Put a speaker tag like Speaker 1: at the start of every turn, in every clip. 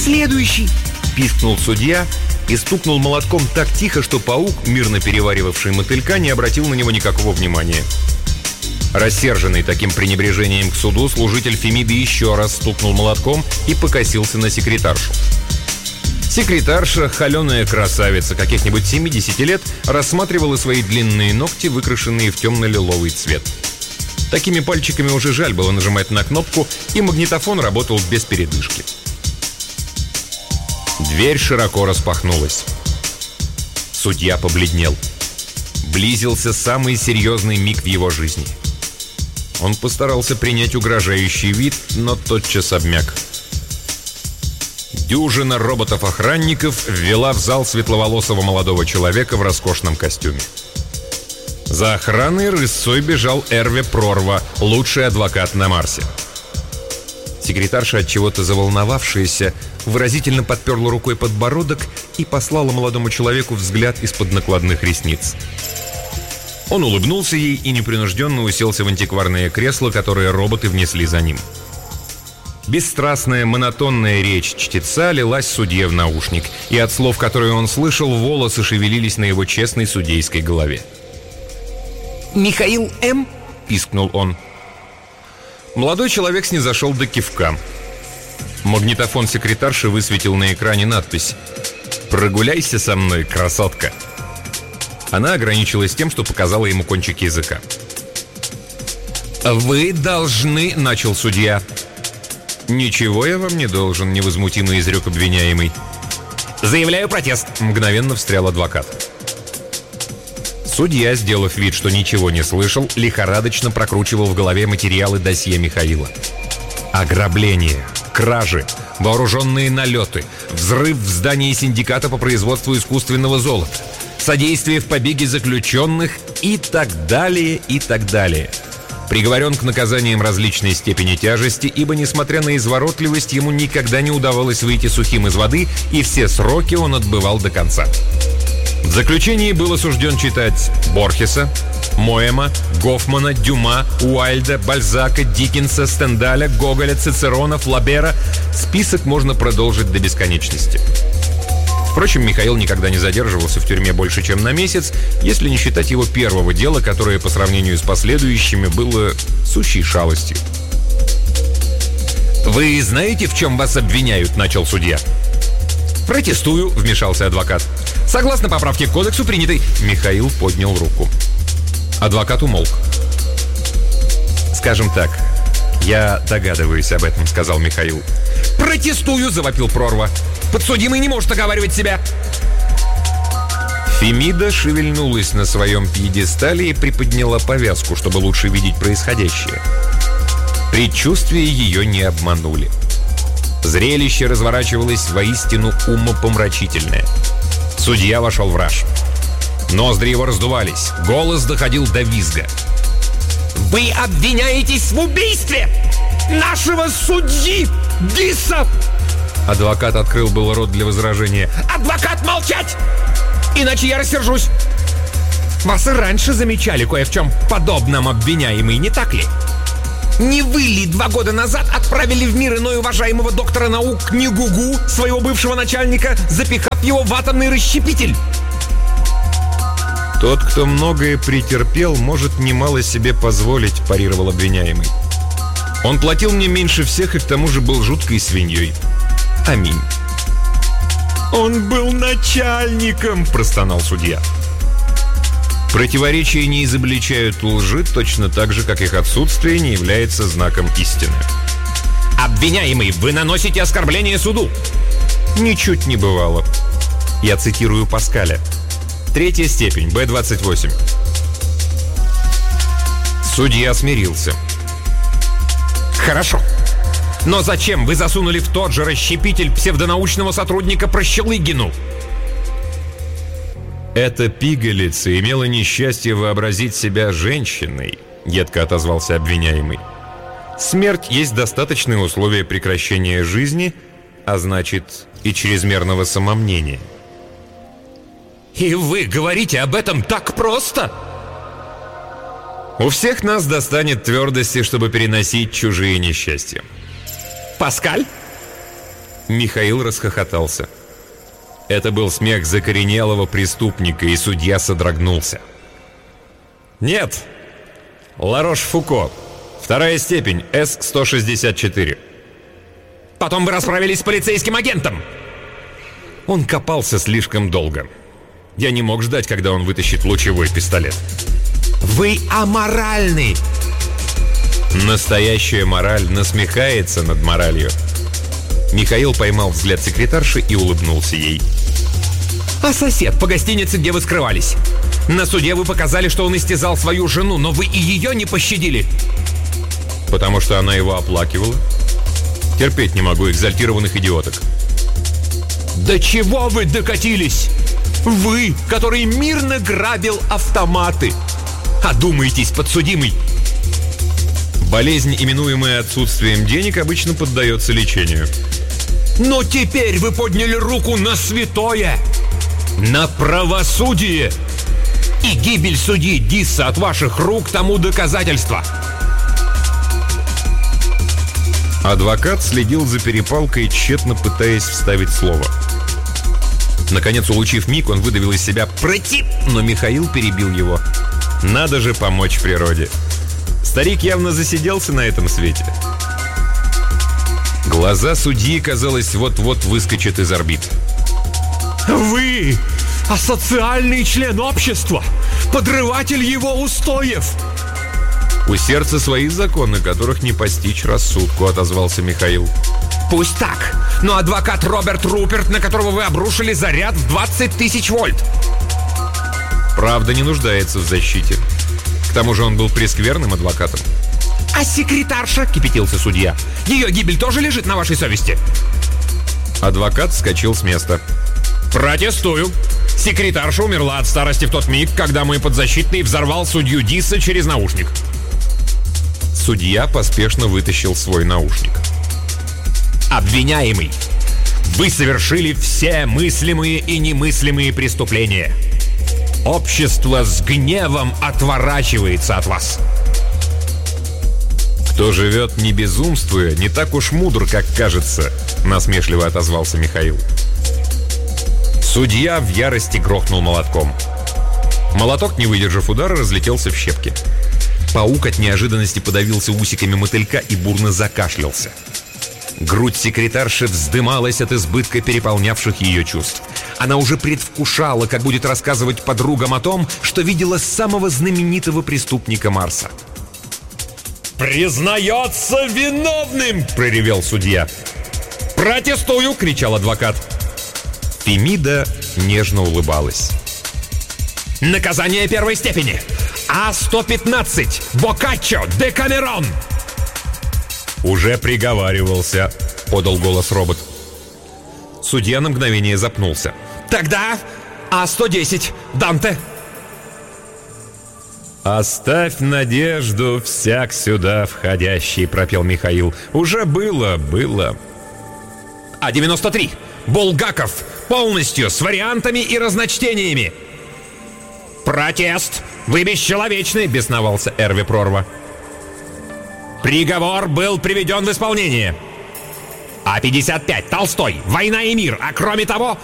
Speaker 1: Следующий!» — пискнул судья и стукнул молотком так тихо, что паук, мирно переваривавший мотылька, не обратил на него никакого внимания. Рассерженный таким пренебрежением к суду, служитель Фемиды еще раз стукнул молотком и покосился на секретаршу. Секретарша, холеная красавица каких-нибудь 70 лет, рассматривала свои длинные ногти, выкрашенные в темно-лиловый цвет. Такими пальчиками уже жаль было нажимать на кнопку, и магнитофон работал без передышки. Дверь широко распахнулась. Судья побледнел. Близился самый серьезный миг в его жизни. Он постарался принять угрожающий вид, но тотчас обмяк. Дюжина роботов-охранников ввела в зал светловолосого молодого человека в роскошном костюме. За охраной рысцой бежал Эрве Прорва, лучший адвокат на Марсе. Секретарша, от чего-то заволновавшаяся, выразительно подперла рукой подбородок и послала молодому человеку взгляд из-под накладных ресниц. Он улыбнулся ей и непринужденно уселся в антикварное кресло, которое роботы внесли за ним. Бесстрастная, монотонная речь чтеца лилась судье в наушник, и от слов, которые он слышал, волосы шевелились на его честной судейской голове.
Speaker 2: «Михаил М.?» —
Speaker 1: пискнул он. Молодой человек снизошел до кивка. Магнитофон секретарши высветил на экране надпись «Прогуляйся со мной, красотка». Она ограничилась тем, что показала ему кончик языка. «Вы должны...» — начал судья. «Ничего я вам не должен», — невозмутимо изрек обвиняемый.
Speaker 2: «Заявляю протест»,
Speaker 1: — мгновенно встрял адвокат. Судья, сделав вид, что ничего не слышал, лихорадочно прокручивал в голове материалы досье Михаила. Ограбления, кражи, вооруженные налеты, взрыв в здании синдиката по производству искусственного золота, содействие в побеге заключенных и так далее, и так далее. Приговорен к наказаниям различной степени тяжести, ибо, несмотря на изворотливость, ему никогда не удавалось выйти сухим из воды, и все сроки он отбывал до конца. В заключении был осужден читать Борхеса, Моэма, Гофмана, Дюма, Уайльда, Бальзака, Диккенса, Стендаля, Гоголя, Цицерона, Флабера. Список можно продолжить до бесконечности. Впрочем, Михаил никогда не задерживался в тюрьме больше, чем на месяц, если не считать его первого дела, которое по сравнению с последующими было сущей шалостью.
Speaker 2: «Вы знаете, в чем вас обвиняют?» — начал судья.
Speaker 1: «Протестую», — вмешался адвокат.
Speaker 2: «Согласно поправке к кодексу, принятой...»
Speaker 1: Михаил поднял руку. Адвокат умолк. «Скажем так, я догадываюсь об этом», — сказал Михаил.
Speaker 2: «Протестую!» — завопил Прорва. «Подсудимый не может оговаривать себя!»
Speaker 1: Фемида шевельнулась на своем пьедестале и приподняла повязку, чтобы лучше видеть происходящее. Предчувствия ее не обманули. Зрелище разворачивалось воистину умопомрачительное. Судья вошел в раж. Ноздри его раздувались, голос доходил до визга.
Speaker 2: «Вы обвиняетесь в убийстве нашего судьи Гисса!»
Speaker 1: Адвокат открыл был рот для возражения.
Speaker 2: «Адвокат, молчать! Иначе я рассержусь! Вас и раньше замечали кое в чем подобном, обвиняемый, не так ли? Не вы ли 2 года назад отправили в мир иной уважаемого доктора наук Нигугу, своего бывшего начальника, запихав его в атомный расщепитель?»
Speaker 1: «Тот, кто многое претерпел, может немало себе позволить», — парировал обвиняемый. «Он платил мне меньше всех и к тому же был жуткой свиньей. Аминь».
Speaker 2: «Он был начальником», — простонал судья.
Speaker 1: Противоречия не изобличают лжи, точно так же, как их отсутствие не является знаком истины.
Speaker 2: «Обвиняемый, вы наносите оскорбление суду!»
Speaker 1: «Ничуть не бывало». Я цитирую Паскаля. 3-я степень, Б-28. Судья смирился.
Speaker 2: «Хорошо. Но зачем вы засунули в тот же расщепитель псевдонаучного сотрудника Прощелыгину?»
Speaker 1: «Эта пигалица имела несчастье вообразить себя женщиной», — едко отозвался обвиняемый. «Смерть есть достаточное условие прекращения жизни, а значит и чрезмерного самомнения».
Speaker 2: «И вы говорите об этом так просто?»
Speaker 1: «У всех нас достанет твердости, чтобы переносить чужие несчастья».
Speaker 2: «Паскаль?»
Speaker 1: Михаил расхохотался. Это был смех закоренелого преступника, и судья содрогнулся. «Нет, Ларош-Фуко, 2-я степень, С-164».
Speaker 2: «Потом вы расправились с полицейским агентом!»
Speaker 1: Он копался слишком долго. Я не мог ждать, когда он вытащит лучевой пистолет.
Speaker 2: «Вы аморальны!»
Speaker 1: Настоящая мораль насмехается над моралью. Михаил поймал взгляд секретарши и улыбнулся ей.
Speaker 2: «А сосед по гостинице, где вы скрывались? На суде вы показали, что он истязал свою жену, но вы и ее не пощадили!»
Speaker 1: «Потому что она его оплакивала. Терпеть не могу экзальтированных идиоток».
Speaker 2: «До чего вы докатились? Вы, который мирно грабил автоматы! Одумайтесь, подсудимый!»
Speaker 1: Болезнь, именуемая отсутствием денег, обычно поддается лечению.
Speaker 2: «Но теперь вы подняли руку на святое! На правосудие! И гибель судьи Дисса от ваших рук тому доказательство!»
Speaker 1: Адвокат следил за перепалкой, тщетно пытаясь вставить слово. Наконец, улучив миг, он выдавил из себя «против», но Михаил перебил его. Надо же помочь природе. Старик явно засиделся на этом свете. Глаза судьи, казалось, вот-вот выскочат из орбит.
Speaker 2: «Вы асоциальный член общества, подрыватель его устоев!»
Speaker 1: «У сердца свои законы, которых не постичь рассудку», — отозвался Михаил.
Speaker 2: «Пусть так, но адвокат Роберт Руперт, на которого вы обрушили заряд в 20 тысяч вольт!»
Speaker 1: «Правда не нуждается в защите. К тому же он был прескверным адвокатом».
Speaker 2: «А секретарша?» — кипятился судья. «Ее гибель тоже лежит на вашей совести?»
Speaker 1: Адвокат вскочил с места.
Speaker 2: «Протестую. Секретарша умерла от старости в тот миг, когда мой подзащитный взорвал судью Дисса через наушник».
Speaker 1: Судья поспешно вытащил свой наушник.
Speaker 2: «Обвиняемый, вы совершили все мыслимые и немыслимые преступления. Общество с гневом отворачивается от вас».
Speaker 1: «Кто живет не безумствуя, не так уж мудр, как кажется», — насмешливо отозвался Михаил. Судья в ярости грохнул молотком. Молоток, не выдержав удара, разлетелся в щепки. Паук от неожиданности подавился усиками мотылька и бурно закашлялся. Грудь секретарши вздымалась от избытка переполнявших ее чувств. Она уже предвкушала, как будет рассказывать подругам о том, что видела самого знаменитого преступника Марса.
Speaker 2: «Признается виновным!» — проревел судья. «Протестую!» — кричал адвокат.
Speaker 1: Фемида нежно улыбалась.
Speaker 2: «Наказание первой степени! А-115! Боккаччо! Декамерон!»
Speaker 1: «Уже приговаривался», — подал голос робот. Судья на мгновение запнулся.
Speaker 2: «Тогда А-110! Данте!»
Speaker 1: «Оставь надежду всяк сюда входящий», — пропел Михаил. «Уже было.
Speaker 2: А-93! Булгаков! Полностью, с вариантами и разночтениями!» «Протест! Вы бесчеловечны!» — бесновался Эрви Прорва. «Приговор был приведен в исполнение!» А-55! Толстой! Война и мир! А кроме того...»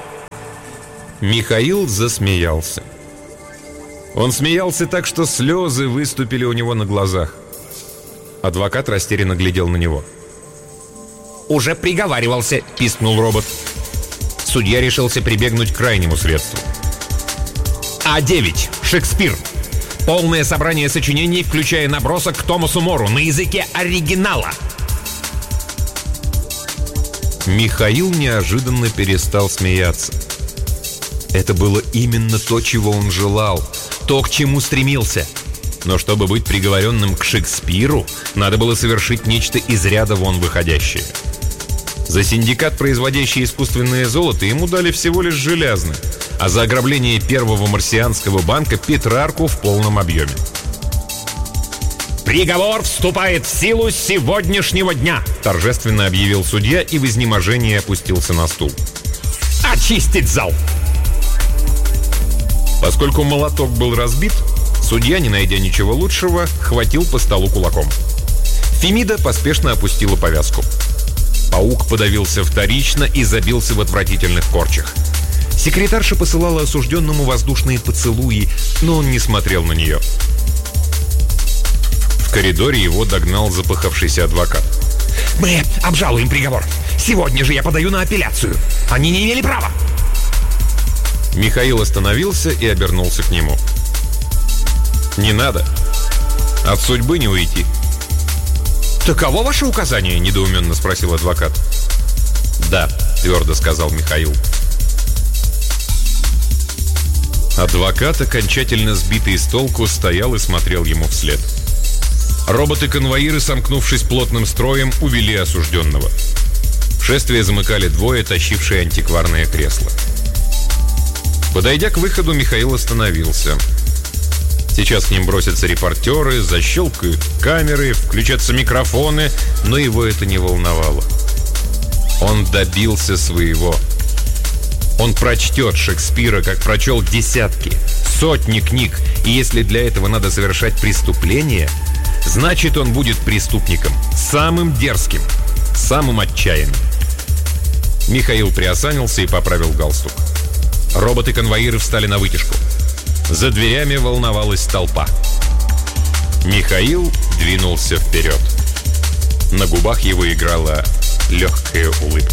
Speaker 1: Михаил засмеялся. Он смеялся так, что слезы выступили у него на глазах. Адвокат растерянно глядел на него.
Speaker 2: «Уже приговаривался!» — пискнул робот.
Speaker 1: Судья решился прибегнуть к крайнему средству.
Speaker 2: А-9. Шекспир. Полное собрание сочинений, включая набросок к Томасу Мору на языке оригинала.
Speaker 1: Михаил неожиданно перестал смеяться. Это было именно то, чего он желал, то, к чему стремился. Но чтобы быть приговоренным к Шекспиру, надо было совершить нечто из ряда вон выходящее. За синдикат, производящий искусственное золото, ему дали всего лишь железное, а за ограбление первого марсианского банка Петрарку в полном объеме.
Speaker 2: «Приговор вступает в силу с сегодняшнего дня!» —
Speaker 1: торжественно объявил судья и в изнеможении опустился на стул.
Speaker 2: «Очистить зал!»
Speaker 1: Поскольку молоток был разбит, судья, не найдя ничего лучшего, хватил по столу кулаком. Фемида поспешно опустила повязку. Паук подавился вторично и забился в отвратительных корчах. Секретарша посылала осужденному воздушные поцелуи, но он не смотрел на нее. В коридоре его догнал запыхавшийся адвокат.
Speaker 2: «Мы обжалуем приговор. Сегодня же я подаю на апелляцию. Они не имели права».
Speaker 1: Михаил остановился и обернулся к нему. «Не надо. От судьбы не уйти».
Speaker 2: «Таково ваше указание?» – недоуменно спросил адвокат.
Speaker 1: «Да», – твердо сказал Михаил. Адвокат, окончательно сбитый с толку, стоял и смотрел ему вслед. Роботы-конвоиры, сомкнувшись плотным строем, увели осужденного. Шествие замыкали двое, тащившие антикварное кресло. Подойдя к выходу, Михаил остановился. Сейчас к ним бросятся репортеры, защелкают камеры, включатся микрофоны, но его это не волновало. Он добился своего. Он прочтет Шекспира, как прочел десятки, сотни книг, и если для этого надо совершать преступление, значит, он будет преступником, самым дерзким, самым отчаянным. Михаил приосанился и поправил галстук. Роботы-конвоиры встали на вытяжку. За дверями волновалась толпа. Михаил двинулся вперед. На губах его играла легкая улыбка.